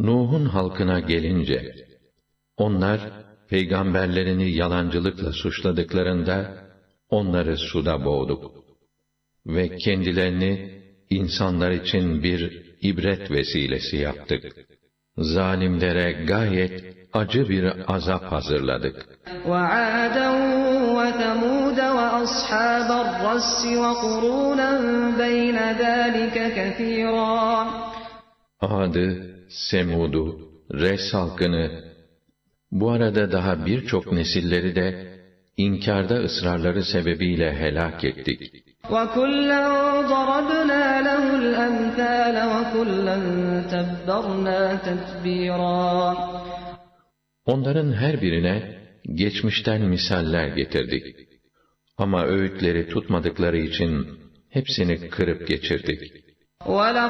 Nuh'un halkına gelince, onlar peygamberlerini yalancılıkla suçladıklarında onları suda boğduk ve kendilerini insanlar için bir ibret vesilesi yaptık. Zalimlere gayet acı bir azap hazırladık. وَعَادًا وَثَمُودَ وَأَصْحَابَ الرَّسِّ وَقُرُونًا بَيْنَ ذَٰلِكَ كَثِيرًا. Ad'ı, Semud'u, Res halkını, bu arada daha birçok nesilleri de inkarda ısrarları sebebiyle helak ettik. وَكُلًّا ضَرَبْنَا لَهُ الْأَمْثَالَ وَكُلًّا تَبَّرْنَا تَتْبِيرًا. Onların her birine geçmişten misaller getirdik. Ama öğütleri tutmadıkları için hepsini kırıp geçirdik.